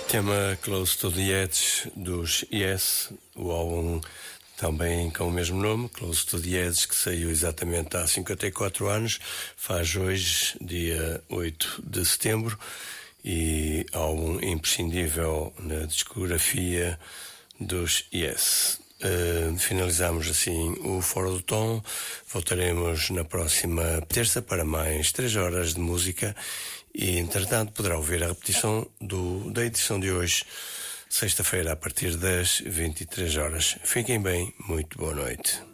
Tema Close to the Edge dos Yes, o álbum também com o mesmo nome, Close to the Edge, que saiu exatamente há 54 anos, faz hoje, dia 8 de setembro, e álbum imprescindível na discografia dos Yes. Finalizamos assim o Fora do Tom. Voltaremos na próxima terça para mais 3 horas de música e, entretanto, poderá ouvir a repetição da edição de hoje, sexta-feira, a partir das 23 horas. Fiquem bem, muito boa noite.